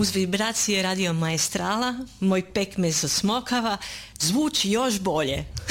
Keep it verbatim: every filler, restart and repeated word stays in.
uz vibracije Radio Maestrala, moj pekmez osmokava, zvuči još bolje.